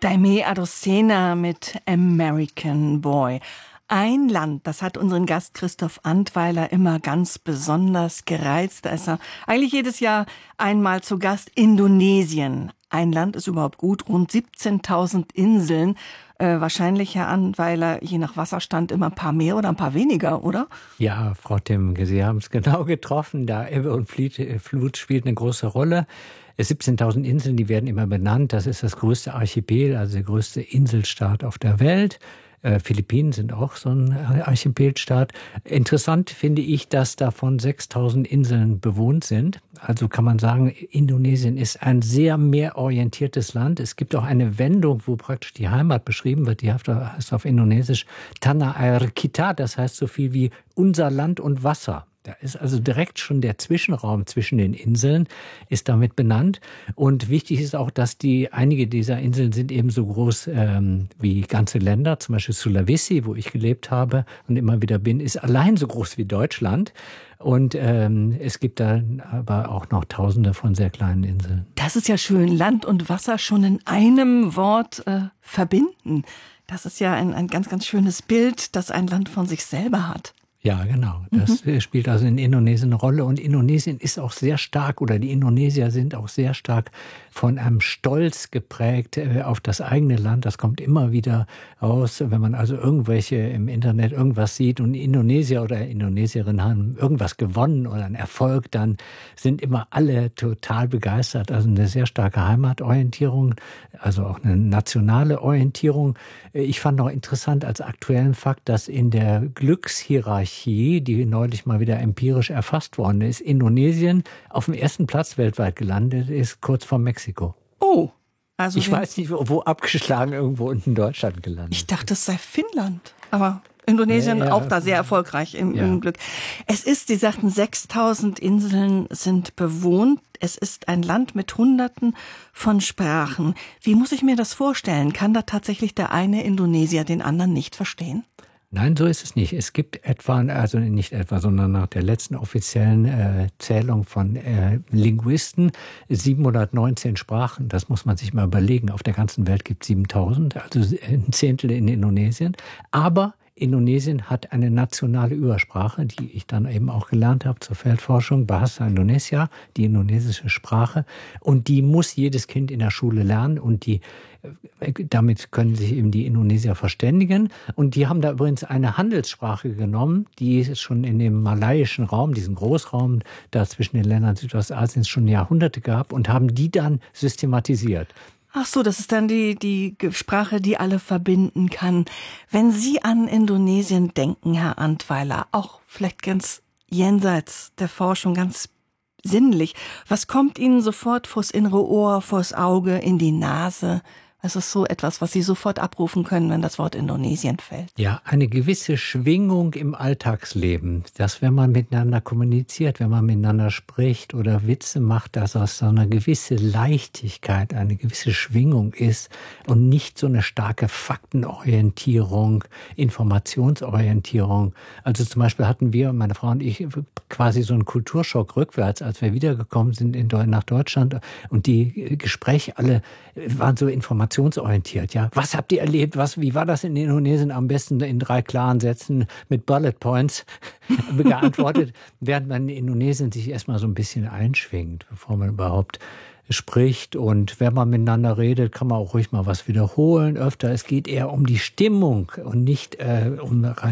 Daimé Adosena mit American Boy. Ein Land, das hat unseren Gast Christoph Antweiler immer ganz besonders gereizt. Da ist er eigentlich jedes Jahr einmal zu Gast. Indonesien. Ein Land ist überhaupt gut, rund 17.000 Inseln. Wahrscheinlich, Herr Antweiler, je nach Wasserstand immer ein paar mehr oder ein paar weniger, oder? Ja, Frau Timke, Sie haben es genau getroffen. Da Ebbe und Flut spielt eine große Rolle. 17.000 Inseln, die werden immer benannt. Das ist das größte Archipel, also der größte Inselstaat auf der Welt. Philippinen sind auch so ein Archipelstaat. Interessant finde ich, dass davon 6.000 Inseln bewohnt sind. Also kann man sagen, Indonesien ist ein sehr meerorientiertes Land. Es gibt auch eine Wendung, wo praktisch die Heimat beschrieben wird. Die heißt auf Indonesisch Tanah Air Kita. Das heißt so viel wie unser Land und Wasser. Da ist also direkt schon der Zwischenraum zwischen den Inseln ist damit benannt. Und wichtig ist auch, dass einige dieser Inseln sind eben so groß wie ganze Länder. Zum Beispiel Sulawesi, wo ich gelebt habe und immer wieder bin, ist allein so groß wie Deutschland. Und es gibt da aber auch noch Tausende von sehr kleinen Inseln. Das ist ja schön, Land und Wasser schon in einem Wort verbinden. Das ist ja ein ganz, ganz schönes Bild, das ein Land von sich selber hat. Ja, genau. Das spielt also in Indonesien eine Rolle. Und Indonesien ist auch sehr stark, oder die Indonesier sind auch sehr stark von einem Stolz geprägt auf das eigene Land. Das kommt immer wieder raus, wenn man also irgendwelche im Internet irgendwas sieht und Indonesier oder Indonesierinnen haben irgendwas gewonnen oder einen Erfolg, dann sind immer alle total begeistert. Also eine sehr starke Heimatorientierung, also auch eine nationale Orientierung. Ich fand noch interessant als aktuellen Fakt, dass in der Glückshierarchie, die neulich mal wieder empirisch erfasst worden ist, Indonesien auf dem ersten Platz weltweit gelandet ist, kurz vor Mexiko. Oh, also ich weiß nicht, wo abgeschlagen irgendwo unten in Deutschland gelandet. Ich dachte, es sei Finnland, aber Indonesien auch da sehr erfolgreich im Glück. Es ist, Sie sagten, 6.000 Inseln sind bewohnt. Es ist ein Land mit Hunderten von Sprachen. Wie muss ich mir das vorstellen? Kann da tatsächlich der eine Indonesier den anderen nicht verstehen? Nein, so ist es nicht. Es gibt sondern nach der letzten offiziellen Zählung von Linguisten 719 Sprachen. Das muss man sich mal überlegen. Auf der ganzen Welt gibt es 7.000, also ein Zehntel in Indonesien. Aber Indonesien hat eine nationale Übersprache, die ich dann eben auch gelernt habe zur Feldforschung, Bahasa Indonesia, die indonesische Sprache. Und die muss jedes Kind in der Schule lernen und damit können sich eben die Indonesier verständigen. Und die haben da übrigens eine Handelssprache genommen, die es schon in dem malaiischen Raum, diesem Großraum da zwischen den Ländern Südostasiens schon Jahrhunderte gab und haben die dann systematisiert. Ach so, das ist dann die Sprache, die alle verbinden kann. Wenn Sie an Indonesien denken, Herr Antweiler, auch vielleicht ganz jenseits der Forschung, ganz sinnlich, was kommt Ihnen sofort vors innere Ohr, vors Auge, in die Nase? Es ist so etwas, was Sie sofort abrufen können, wenn das Wort Indonesien fällt. Ja, eine gewisse Schwingung im Alltagsleben, dass wenn man miteinander kommuniziert, wenn man miteinander spricht oder Witze macht, dass aus so einer gewisse Leichtigkeit, eine gewisse Schwingung ist und nicht so eine starke Faktenorientierung, Informationsorientierung. Also zum Beispiel hatten wir, meine Frau und ich, quasi so einen Kulturschock rückwärts, als wir wiedergekommen sind nach Deutschland und die Gespräche alle waren so informationsorientiert. Ja, was habt ihr erlebt? Wie war das in Indonesien? Am besten in 3 klaren Sätzen mit Bullet Points geantwortet, während man in Indonesien sich erstmal so ein bisschen einschwingt, bevor man überhaupt spricht. Und wenn man miteinander redet, kann man auch ruhig mal was wiederholen öfter. Es geht eher um die Stimmung und nicht um rein